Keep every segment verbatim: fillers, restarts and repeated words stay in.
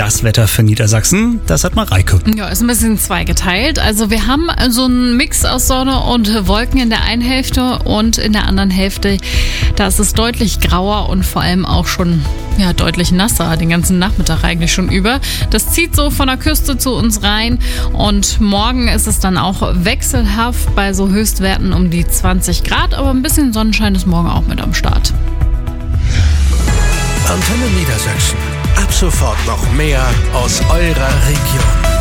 das Wetter für Niedersachsen, das hat Mareike. Ja, ist ein bisschen zweigeteilt. Also wir haben so einen Mix aus Sonne und Wolken in der einen Hälfte und in der anderen Hälfte, da ist es deutlich grauer und vor allem auch schon ja, deutlich nasser, den ganzen Nachmittag eigentlich schon über. Das zieht so von der Küste zu uns rein und morgen ist es dann auch wechselhaft bei so Höchstwerten um die zwanzig Grad, aber ein bisschen Sonnenschein ist morgen auch mit am Start. Antenne Niedersachsen. Ab sofort noch mehr aus eurer Region.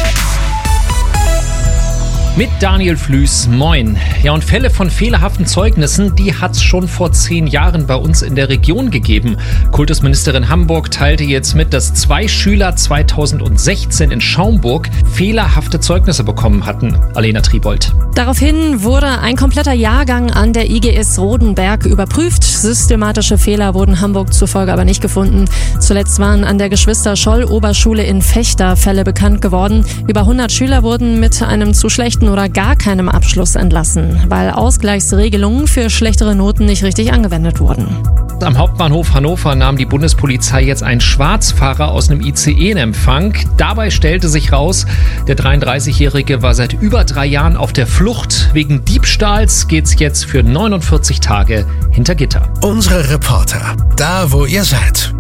Mit Daniel Flüß, moin. Ja, und Fälle von fehlerhaften Zeugnissen, die hat es schon vor zehn Jahren bei uns in der Region gegeben. Kultusministerin Hamburg teilte jetzt mit, dass zwei Schüler zweitausendsechzehn in Schaumburg fehlerhafte Zeugnisse bekommen hatten. Alena Tribold. Daraufhin wurde ein kompletter Jahrgang an der I G S Rodenberg überprüft. Systematische Fehler wurden Hamburg zufolge aber nicht gefunden. Zuletzt waren an der Geschwister-Scholl-Oberschule in Vechta Fälle bekannt geworden. Über hundert Schüler wurden mit einem zu schlechten oder gar keinem Abschluss entlassen, weil Ausgleichsregelungen für schlechtere Noten nicht richtig angewendet wurden. Am Hauptbahnhof Hannover nahm die Bundespolizei jetzt einen Schwarzfahrer aus einem I C E in Empfang. Dabei stellte sich raus, der dreiunddreißigjährige war seit über drei Jahren auf der Flucht. Wegen Diebstahls geht's jetzt für neunundvierzig Tage hinter Gitter. Unsere Reporter, da wo ihr seid.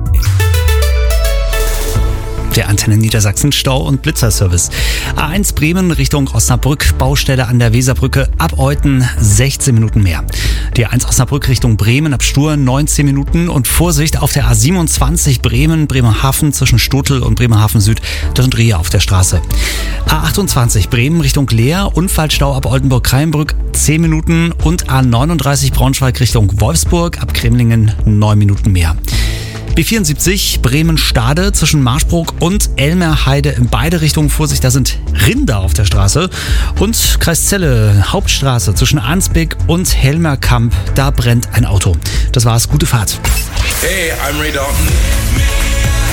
Der Antenne Niedersachsen Stau- und Blitzerservice. A eins Bremen Richtung Osnabrück, Baustelle an der Weserbrücke, ab Euten sechzehn Minuten mehr. Die A eins Osnabrück Richtung Bremen ab Stur neunzehn Minuten und Vorsicht auf der A siebenundzwanzig Bremen, Bremerhaven zwischen Stotel und Bremerhaven Süd, da sind Rehe auf der Straße. A achtundzwanzig Bremen Richtung Leer, Unfallstau ab Oldenburg-Kreinbrück zehn Minuten und A neununddreißig Braunschweig Richtung Wolfsburg ab Kremlingen neun Minuten mehr. B vierundsiebzig Bremen-Stade zwischen Marschbrook und Elmerheide in beide Richtungen. Vorsicht, da sind Rinder auf der Straße. Und Kreis Celle, Hauptstraße zwischen Arnsbeck und Helmerkamp, da brennt ein Auto. Das war's, gute Fahrt. Hey, I'm Ray Dalton.